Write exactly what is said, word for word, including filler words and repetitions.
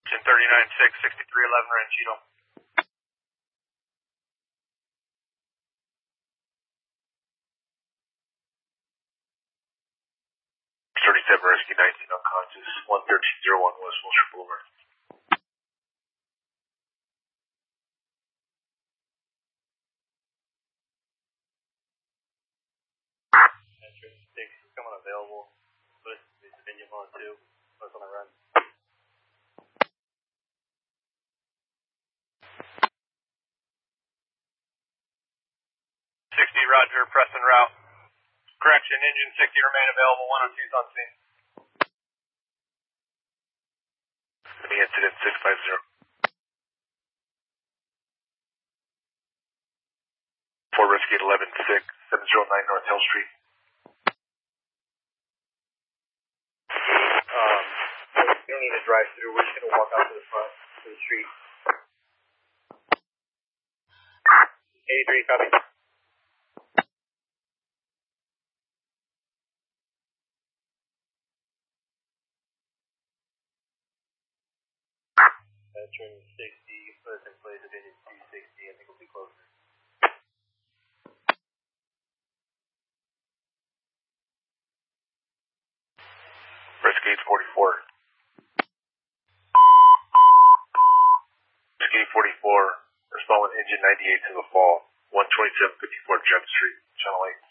thirty-nine six, sixty-three eleven Ranchito. thirty-seven Rescue nineteen unconscious, one thirteen oh one West Wilshire Boulevard. six coming available. List is Dominion one two. What's on the run? sixty Roger, Preston route. Correction, engine sixty remain available, one oh two's on scene. Any incident six five zero. four Rescue eleven six, seven oh nine North Hill Street. Um, we don't need to drive through. We're just going to walk out to the front, to the street. eighty-three, copy. Veteran sixty, first in place of engine two sixty, I think we'll be closer. Rescue forty-four. Rescue forty-four, respond with engine ninety-eight to the fall, one twenty-seven fifty-four Jump Street, Channel eight.